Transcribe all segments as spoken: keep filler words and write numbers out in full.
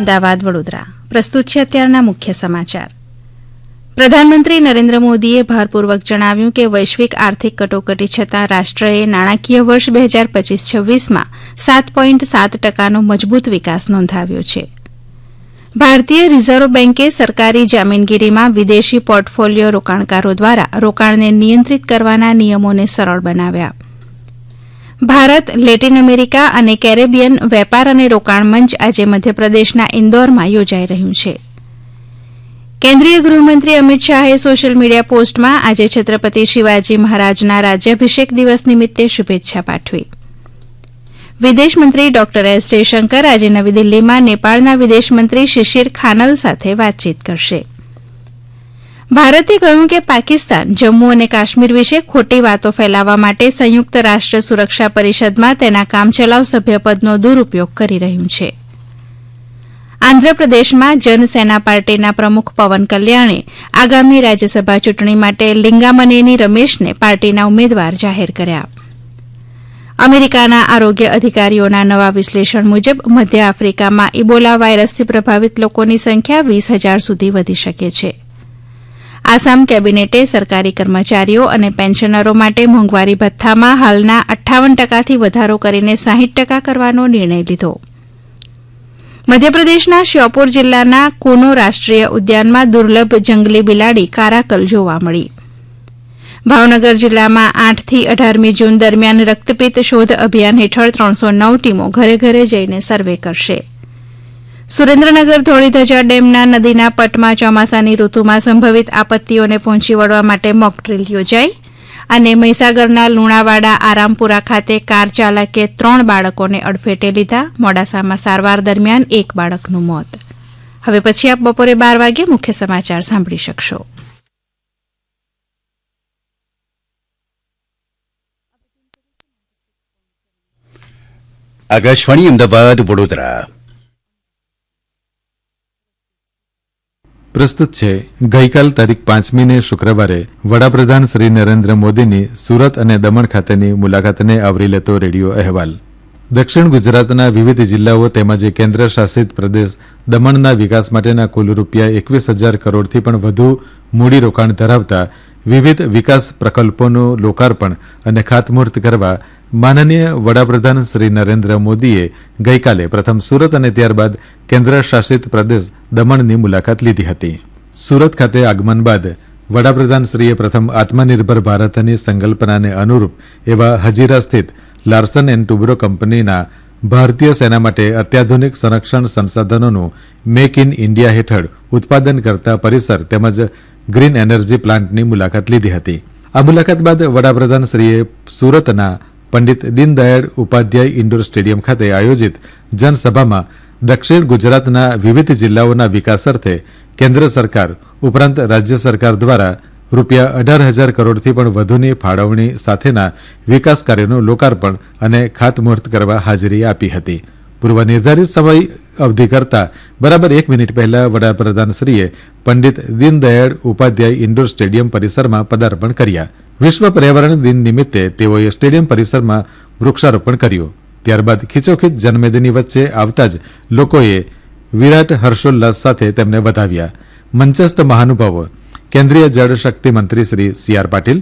અમદાવાદ વડોદરા પ્રસ્તુત છે અત્યારના મુખ્ય સમાચાર. પ્રધાનમંત્રી નરેન્દ્ર મોદીએ ભારપૂર્વક જણાવ્યું કે વૈશ્વિક આર્થિક કટોકટી છતાં રાષ્ટ્રએ નાણાકીય વર્ષ બે હજાર પચીસ છવ્વીસમાં સાત પોઈન્ટ સાત ટકાનો મજબૂત વિકાસ નોંધાવ્યો છે. ભારતીય રિઝર્વ બેન્કે સરકારી જામીનગીરીમાં વિદેશી પોર્ટફોલિયો રોકાણકારો દ્વારા રોકાણને નિયંત્રિત કરવાના નિયમોને સરળ બનાવ્યા. ભારત લેટિન અમેરિકા અને કેરેબિયન વેપાર અને રોકાણ મંચ આજે મધ્યપ્રદેશના ઇન્દોરમાં યોજાઈ રહ્યું છે. કેન્દ્રીય ગૃહમંત્રી અમિત શાહે સોશિયલ મીડિયા પોસ્ટમાં આજે છત્રપતિ શિવાજી મહારાજના રાજ્યાભિષેક દિવસ નિમિત્તે શુભેચ્છા પાઠવી. વિદેશમંત્રી ડોક્ટર એસ જયશંકર આજે નવી દિલ્હીમાં નેપાળના વિદેશમંત્રી શિશિર ખાનલ સાથે વાતચીત કરશે. ભારતે કહ્યું કે પાકિસ્તાન જમ્મુ અને કાશ્મીર વિશે ખોટી વાતો ફેલાવવા માટે સંયુક્ત રાષ્ટ્ર સુરક્ષા પરિષદમાં તેના કામચલાઉ સભ્યપદનો દુરૂપયોગ કરી રહ્યું છે. આંધ્રપ્રદેશમાં જનસેના પાર્ટીના પ્રમુખ પવન કલ્યાણે આગામી રાજ્યસભા ચૂંટણી માટે લિંગામનેની રમેશને પાર્ટીના ઉમેદવાર જાહેર કર્યા. અમેરિકાના આરોગ્ય અધિકારીઓના નવા વિશ્લેષણ મુજબ મધ્ય આફ્રિકામાં ઇબોલા વાયરસથી પ્રભાવિત લોકોની સંખ્યા વીસ હજાર સુધી વધી શકે છે. આસામ કેબિનેટે સરકારી કર્મચારીઓ અને પેન્શનરો માટે મોંઘવારી ભથ્થામાં હાલના અઠ્ઠાવન ટકાથી વધારો કરીને સાહીઠ ટકા કરવાનો નિર્ણય લીધો. મધ્યપ્રદેશના શ્યોપુર જિલ્લાના કુનો રાષ્ટ્રીય ઉદ્યાનમાં દુર્લભ જંગલી બિલાડી કારાકલ જોવા મળી. ભાવનગર જિલ્લામાં આઠથી અઢારમી જૂન દરમિયાન રક્તપિત્ત શોધ અભિયાન હેઠળ ત્રણસો નવ ટીમો ઘરે ઘરે જઈને સર્વે કરશે. સુરેન્દ્રનગર ધોળીધજા ડેમના નદીના પટમાં ચોમાસાની ઋતુમાં સંભવિત આપત્તિઓને પહોંચી વળવા માટે મોકડ્રીલ યોજાઈ અને મહીસાગરના લુણાવાડા આરામપુરા ખાતે કાર ચાલકે ત્રણ બાળકોને અડફેટે લીધા. મોડાસામાં સારવાર દરમિયાન એક બાળકનું મોત. હવે પછી આપ બપોરે બાર વાગે મુખ્ય સમાચાર સાંભળી શકશો. આકાશવાણી અમદાવાદ વડોદરા પ્રસ્તુત છે ગઈકાલ તારીખ પાંચમીને શુક્રવારે વડાપ્રધાન શ્રી નરેન્દ્ર મોદીની સુરત અને દમણ ખાતેની મુલાકાતને આવરી લેતો રેડિયો અહેવાલ. દક્ષિણ ગુજરાતના વિવિધ જિલ્લાઓ તેમજ કેન્દ્ર શાસિત પ્રદેશ દમણના વિકાસ માટેના કુલ રૂપિયા એકવીસ હજાર કરોડથી પણ વધુ મૂડીરોકાણ ધરાવતા વિવિધ વિકાસ પ્રકલ્પોનું લોકાર્પણ અને ખાતમુહૂર્ત કરવા માનનીય વડાપ્રધાન શ્રી નરેન્દ્ર મોદીએ ગઈકાલે પ્રથમ સુરત અને ત્યારબાદ કેન્દ્ર શાસિત પ્રદેશ દમણની મુલાકાત લીધી હતી. સુરત ખાતે આગમન બાદ વડાપ્રધાનશ્રીએ પ્રથમ આત્મનિર્ભર ભારતની સંકલ્પનાને અનુરૂપ એવા હજીરા સ્થિત લાર્સન એન્ડ ટુબ્રો કંપનીના ભારતીય સેના માટે અત્યાધુનિક સંરક્ષણ સંસાધનોનું મેક ઇન ઇન્ડિયા હેઠળ ઉત્પાદન કરતા પરિસર તેમજ ગ્રીન એનર્જી પ્લાન્ટની મુલાકાત લીધી હતી. આ મુલાકાત બાદ વડાપ્રધાનશ્રીએ સુરતના પંડિત દીનદયાળ ઉપાધ્યાય ઇન્ડોર સ્ટેડિયમ ખાતે આયોજિત જનસભામાં દક્ષિણ ગુજરાતના વિવિધ જિલ્લાઓના વિકાસ અર્થે કેન્દ્ર સરકાર ઉપરાંત રાજ્ય સરકાર દ્વારા રૂપિયા અઢાર હજાર કરોડથી પણ વધુની ફાળવણી સાથેના વિકાસ કાર્યોનું લોકાર્પણ અને ખાતમુહૂર્ત કરવા હાજરી આપી હતી. પૂર્વ નિર્ધારિત સમય અવધિ કરતા બરાબર એક મિનિટ પહેલા વડાપ્રધાનશ્રીએ પંડિત દીનદયાળ ઉપાધ્યાય ઇન્ડોર સ્ટેડિયમ પરિસરમાં પદાર્પણ કર્યા. વિશ્વ પર્યાવરણ દિન નિમિત્તે તેઓએ સ્ટેડિયમ પરિસરમાં વૃક્ષારોપણ કર્યું. ત્યારબાદ ખીચોખીચ જનમેદની વચ્ચે આવતા જ લોકોએ વિરાટ હર્ષોલ્લાસ સાથે તેમને વધાવ્યા. મંચસ્થ મહાનુભાવો કેન્દ્રીય જળશક્તિ મંત્રી શ્રી સી આર પાટીલ,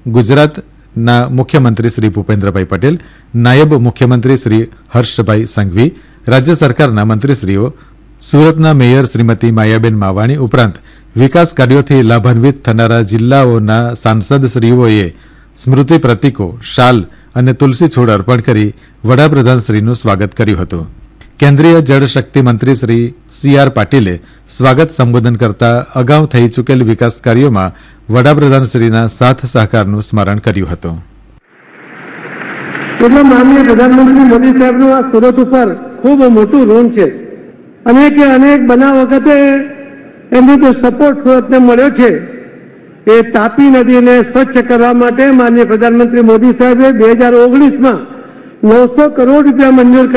ગુજરાતના મુખ્યમંત્રી શ્રી ભૂપેન્દ્રભાઈ પટેલ, નાયબ મુખ્યમંત્રી શ્રી હર્ષભાઈ સંઘવી, રાજ્ય સરકારના મંત્રીશ્રીઓ, સુરતના મેયર શ્રીમતી માયાબેન માવાણી ઉપરાંત વિકાસ કાર્યોથી લાભાન્વિત થનારા જિલ્લાઓના સાંસદશ્રીઓએ સ્મૃતિ પ્રતિકો, શાલ અને તુલસી છોડ અર્પણ કરી વડાપ્રધાનશ્રીનું સ્વાગત કર્યું હતું. કેન્દ્રીય જળશક્તિ મંત્રી શ્રી સી આર પાટીલે સ્વાગત સંબોધન કરતા અગાઉ થઈ ચૂકેલ વિકાસ કાર્યોમાં વડાપ્રધાનશ્રીના સાથ સહકારનું સ્મરણ કર્યું હતું. એટલે માનનીય પ્રધાનમંત્રી મોદી સાહેબનું આ સુરત ઉપર ખૂબ મોટું ઋણ છે. અનેક અનેક બનાવ વખતે એમનો જે સપોર્ટ સુરતને મળ્યો છે એ તાપી નદીને સ્વચ્છ કરવા માટે માનનીય પ્રધાનમંત્રી મોદી સાહેબે બે હજાર ઓગણીસમાં નવસો કરોડ રૂપિયા મંજૂર